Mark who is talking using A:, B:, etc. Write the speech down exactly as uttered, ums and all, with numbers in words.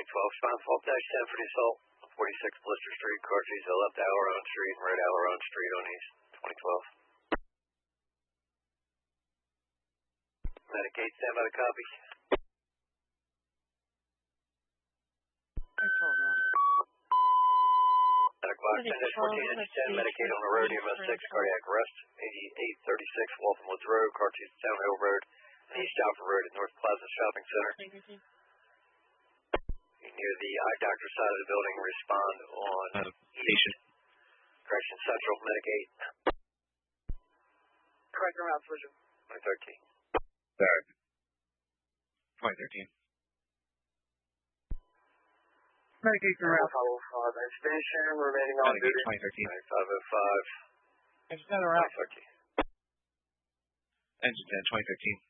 A: twelve, Spine Fault dash ten for the assault. forty-six Blister Street, car chase left Aileron Street and right Aileron Street on East, twenty twelve. Medic eight, stand by the copy.
B: I told you.
A: ten o'clock, ten dash fourteen, engine ten, Medic eight on the road, E M S six, cardiac arrest, eighty-eight thirty-six Waltham Woods Road, car chase Town Hill Road, and East Alpha Road at North Plaza Shopping Center. Near the eye doctor side of the building, respond on
C: uh, East.
A: Correction Central, Medic eight.
B: Correct around collision.
A: twenty thirteen.
C: Sorry. twenty thirteen.
B: Medication around five oh five. Station remaining on duty.
C: twenty thirteen.
A: five oh five.
B: Engine ten around.
A: twenty thirteen.
C: Engine ten, twenty thirteen.